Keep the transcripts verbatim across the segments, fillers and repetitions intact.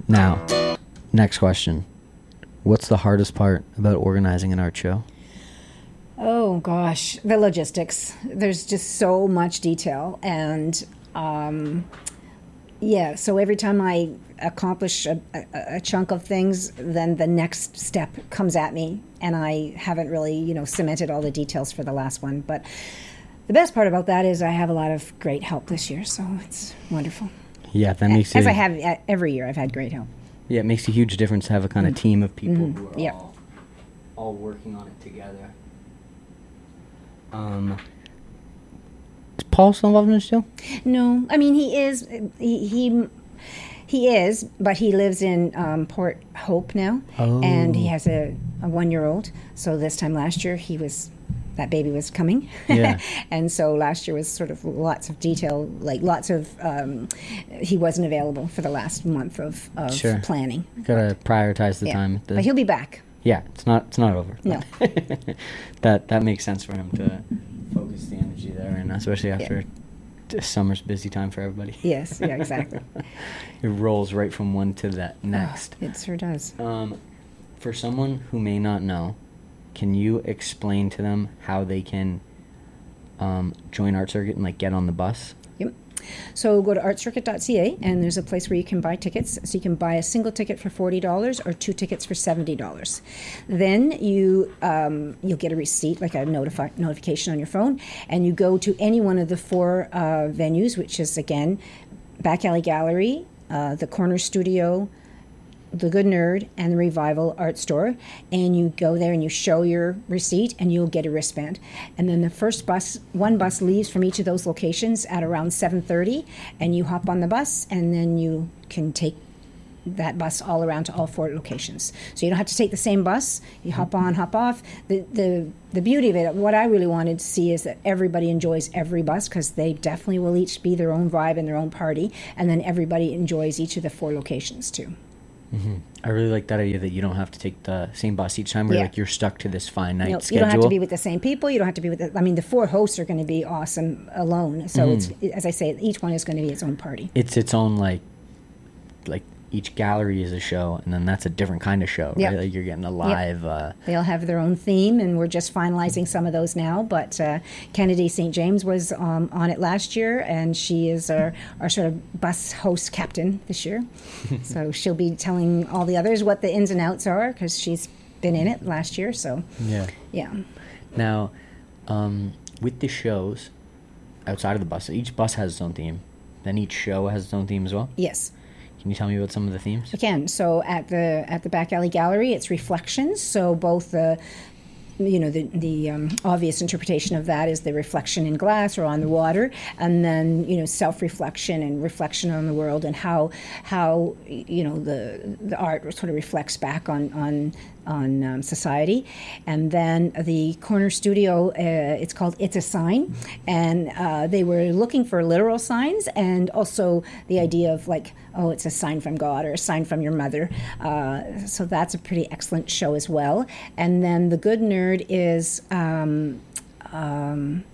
Now, next question. What's the hardest part about organizing an art show? Oh gosh, the logistics. There's just so much detail, and um, yeah. So every time I accomplish a, a, a chunk of things, then the next step comes at me, and I haven't really, you know, cemented all the details for the last one. But the best part about that is I have a lot of great help this year, so it's wonderful. Yeah, that makes as it, I have every year. I've had great help. Yeah, it makes a huge difference to have a kind of Mm. team of people Mhm. who are Yep. all all working on it together. Um, is Paul still involved in this too? No, I mean he is. He he, he is, but he lives in um, Port Hope now, Oh. and he has a, a one-year-old. So this time last year, he was that baby was coming, Yeah. and so last year was sort of lots of detail, like lots of. Um, he wasn't available for the last month of, of Sure. planning. Gotta prioritize the Yeah. time. The- But he'll be back. yeah, it's not it's not over. No. that that makes sense for him to focus the energy there, and especially after t- summer's busy time for everybody. Yes, yeah, exactly. It rolls right from one to that next. Oh, it sure does. Um, for someone who may not know, can you explain to them how they can um, join Art Circuit and like get on the bus? Yep. So go to art circuit dot c a, and there's a place where you can buy tickets. So you can buy a single ticket for forty dollars or two tickets for seventy dollars. Then you, um, you'll get a receipt, like a notifi- notification on your phone, and you go to any one of the four uh, venues, which is, again, Back Alley Gallery, uh, the Corner Studio, the Good Nerd, and the Revival Art Store, and you go there and you show your receipt and you'll get a wristband. And then the first bus, one bus leaves from each of those locations at around seven thirty, and you hop on the bus, and then you can take that bus all around to all four locations. So you don't have to take the same bus. You hop on, hop off. The the the beauty of it, what I really wanted to see is that everybody enjoys every bus, because they definitely will each be their own vibe and their own party, and then everybody enjoys each of the four locations too. Mm-hmm. I really like that idea that you don't have to take the same bus each time, where Yeah. like you're stuck to this finite Nope, schedule. you don't have to be with the same people. You don't have to be with. The, I mean, the four hosts are going to be awesome alone. So it's, as I say, each one is going to be its own party. It's its own like, like each gallery is a show, and then that's a different kind of show, Yep. right? Like you're getting a live. Uh, They'll have their own theme, and we're just finalizing some of those now. But uh, Kennedy Saint James was um, on it last year, and she is our, our sort of bus host captain this year. So she'll be telling all the others what the ins and outs are, because she's been in it last year. So yeah. yeah. Now, um, with the shows outside of the bus, each bus has its own theme. Then each show has its own theme as well. Yes. Can you tell me about some of the themes? I can. So at the at the Back Alley Gallery, it's reflections. So both the, you know, the the um, obvious interpretation of that is the reflection in glass or on the water, and then, you know, self-reflection and reflection on the world, and how how you know the the art sort of reflects back on on on um, society. And then the Corner Studio, uh, it's called It's a Sign, and uh, they were looking for literal signs, and also the idea of like, oh, it's a sign from God or a sign from your mother. Uh, so that's a pretty excellent show as well. And then the Good Nerd is um, um,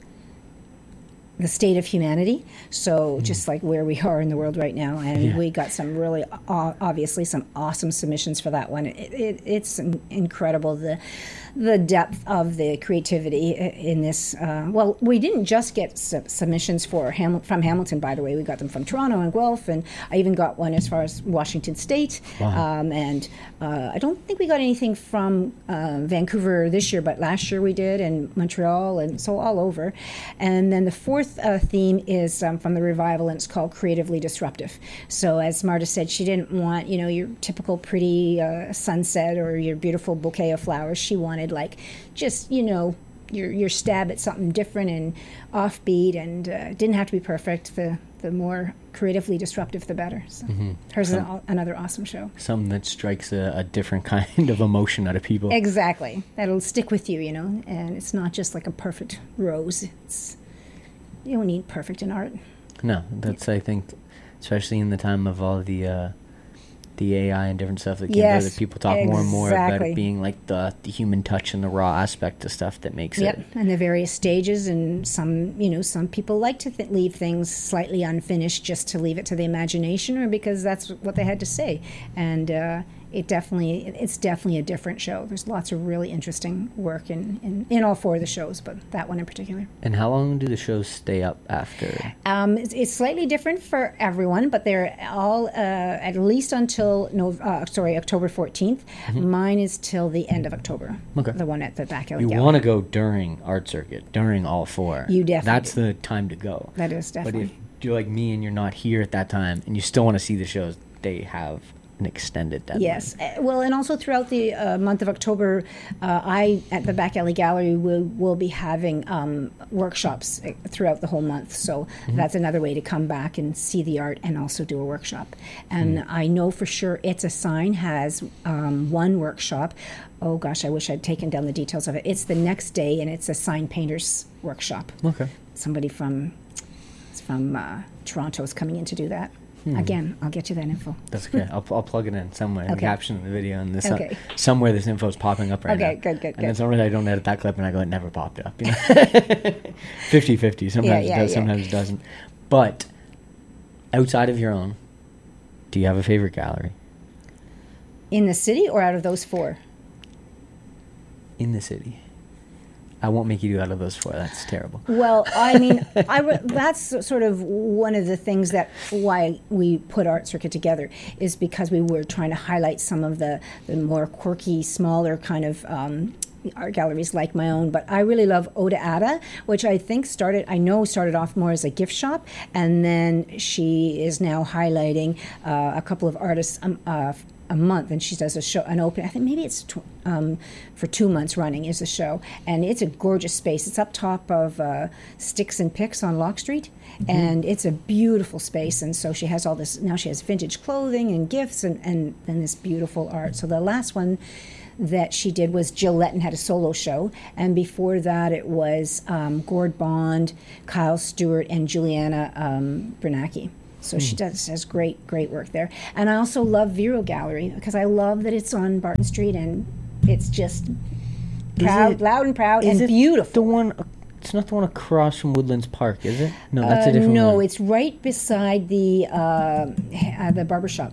the state of humanity. So just like where we are in the world right now. And Yeah. we got some really, uh, obviously, some awesome submissions for that one. It, it, it's incredible, the the depth of the creativity in this. Uh, well, we didn't just get su- submissions for Hamil- from Hamilton, by the way. We got them from Toronto and Guelph, and I even got one as far as Washington State. Wow. Um, and uh, I don't think we got anything from uh, Vancouver this year, but last year we did, and Montreal, and so all over. And then the fourth uh, theme is um, from the Revival, and it's called Creatively Disruptive. So as Marta said, she didn't want, you know, your typical pretty uh, sunset or your beautiful bouquet of flowers. She wanted like just, you know, your your stab at something different and offbeat, and uh, didn't have to be perfect. The the more creatively disruptive, the better. So Mm-hmm. hers is an, another awesome show. Something that strikes a, a different kind of emotion out of people. Exactly. That'll stick with you, you know, and it's not just like a perfect rose. It's, you don't need perfect in art. No, that's, I think, especially in the time of all the uh, the A I and different stuff that came Yes, out, that people talk more and more about exactly. it being like the, the human touch and the raw aspect of stuff that makes Yep, it. and the various stages, and some, you know, some people like to th- leave things slightly unfinished just to leave it to the imagination, or because that's what they had to say. And uh, it definitely, it's definitely a different show. There's lots of really interesting work in, in, in all four of the shows, but that one in particular. And how long do the shows stay up after? Um, it's, it's slightly different for everyone, but they're all uh, at least until no, uh, sorry, October fourteenth. Mine is till the end of October. Okay. The one at the back alley You gallery. want to go during Art Circuit, during all four. You definitely That's do. the time to go. That is definitely. But if you're like me and you're not here at that time and you still want to see the shows, they have an extended deadline. Yes. Uh, Well, and also throughout the uh, month of October, uh, I, at the Back Alley Gallery, will, will be having um, workshops uh, throughout the whole month. So that's another way to come back and see the art and also do a workshop. And I know for sure It's a Sign has um, one workshop. Oh, gosh, I wish I'd taken down the details of it. It's the next day, and it's a sign painter's workshop. Okay. Somebody from, from uh, Toronto is coming in to do that. Again, I'll get you that info. That's okay. I'll, I'll plug it in somewhere in the Okay. caption of the video, and this Okay. uh, somewhere this info is popping up right Okay, now. good, good, And then good. sometimes I don't edit that clip, and I go, it never popped up. You know, fifty-fifty. Sometimes Yeah, it yeah, does, yeah. sometimes it doesn't. But outside of your own, do you have a favorite gallery In the city or out of those four? in the city? I won't make you do out of those four. That's terrible. Well, I mean, I re- that's sort of one of the things that why we put Art Circuit together is because we were trying to highlight some of the, the more quirky, smaller kind of um, art galleries like my own. But I really love Oda Ada, which I think started, I know started off more as a gift shop, and then she is now highlighting uh, a couple of artists um, uh, a month, and she does a show, an open. I think maybe it's tw- um, for two months running is the show, and it's a gorgeous space. It's up top of uh, Sticks and Picks on Lock Street, and it's a beautiful space. And so she has all this. Now she has vintage clothing and gifts, and and then this beautiful art. So the last one that she did was Jill Letton had a solo show, and before that it was um, Gord Bond, Kyle Stewart, and Juliana um, Bernacki. So she does has great, great work there. And I also love Vero Gallery because I love that it's on Barton Street and it's just proud, it- loud and proud Is and it beautiful. the one? It's not the one across from Woodlands Park, is it? No, that's a Uh, different no, one. it's right beside the uh, h- uh, the barbershop,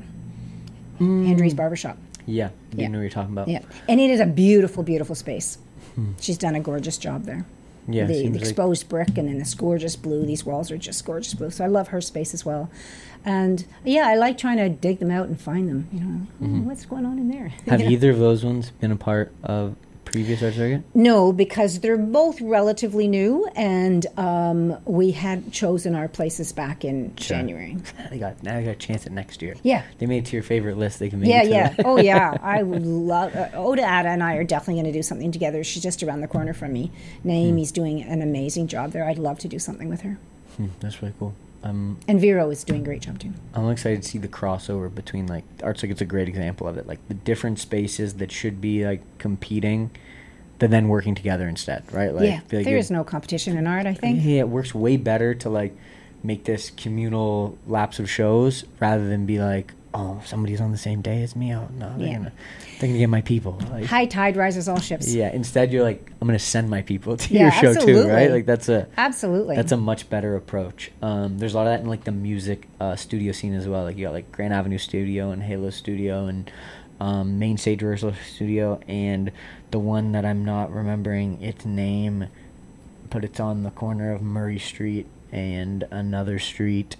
Hendry's Barbershop. Yeah, I didn't Yeah. know what you're talking about. Yeah, and it is a beautiful, beautiful space. She's done a gorgeous job there. Yeah, the, seems the like- exposed brick and then this gorgeous blue. These walls are just gorgeous blue. So I love her space as well. And yeah, I like trying to dig them out and find them. You know, oh, what's going on in there? Have You know? either of those ones been a part of previous Art Circuit? No, because they're both relatively new, and um, we had chosen our places back in Sure. January. They got now. They got a chance at next year. Yeah. They made it to your favorite list. They can make Yeah, it to yeah. the- Oh, yeah. I would love. Uh, Oda Ada and I are definitely going to do something together. She's just around the corner from me. Naomi's doing an amazing job there. I'd love to do something with her. Hmm, that's really cool. Um, And Vero is doing a great job too. I'm excited to see the crossover between like Art Circuit's a great example of it. Like the different spaces that should be like competing, they're then working together instead, right? Like, yeah, feel like there it- is no competition in art, I think. Yeah, it works way better to like make this communal lapse of shows rather than be like, oh, somebody's on the same day as me. Oh no, they're Yeah. gonna they're gonna get my people. Like, High tide rises all ships. yeah. Instead, you're like, I'm gonna send my people to Yeah, your show too, absolutely. right? Like that's a Absolutely. that's a much better approach. Um, there's a lot of that in like the music uh, studio scene as well. Like you got like Grand Avenue Studio and Halo Studio and um, Main Stage Rehearsal Studio and the one that I'm not remembering its name, but it's on the corner of Murray Street and another street.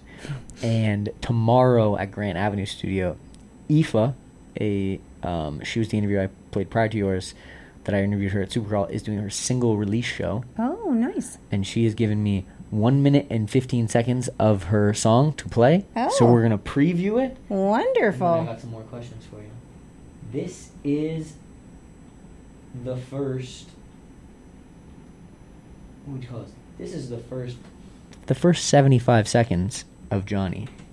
And tomorrow at Grand Avenue Studio, Aoife, a um, she was the interview I played prior to yours, that I interviewed her at Supercrawl, is doing her single release show. Oh, nice. And she has given me one minute and fifteen seconds of her song to play. So Oh. we're gonna preview it. And then I Wonderful. got some more questions for you. This is the first. What would you call this? This is the first. The first seventy-five seconds of Johnny.